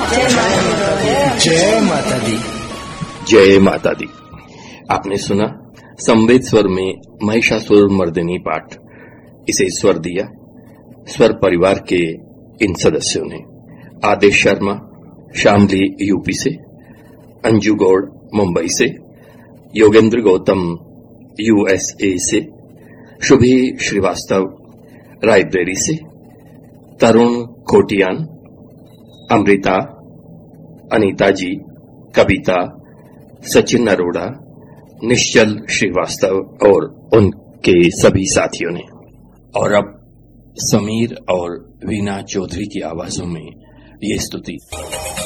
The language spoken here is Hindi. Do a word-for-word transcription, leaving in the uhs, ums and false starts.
जय माता दी। जय माता दी। आपने सुना संवेद स्वर में महिषासुर मर्दिनी पाठ। इसे स्वर दिया स्वर परिवार के इन सदस्यों ने। आदेश शर्मा शामली यूपी से, अंजू गौड़ मुंबई से, योगेंद्र गौतम यूएसए से, शुभी श्रीवास्तव रायबरेली से, तरुण खोटियान, अमृता, अनीता जी, कविता, सचिन अरोड़ा, निश्चल श्रीवास्तव और उनके सभी साथियों ने। और अब समीर और वीना चौधरी की आवाजों में ये स्तुति।